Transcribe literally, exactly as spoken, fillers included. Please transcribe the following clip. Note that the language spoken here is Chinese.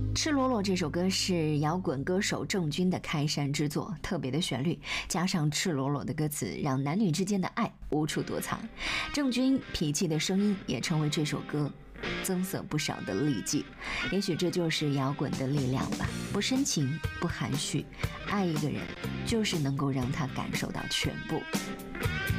赤裸裸这首歌是摇滚歌手郑钧的开山之作，特别的旋律加上赤裸裸的歌词，让男女之间的爱无处躲藏。郑钧痞气的声音也成为这首歌增色不少的利器。也许这就是摇滚的力量吧，不深情不含蓄，爱一个人就是能够让他感受到全部。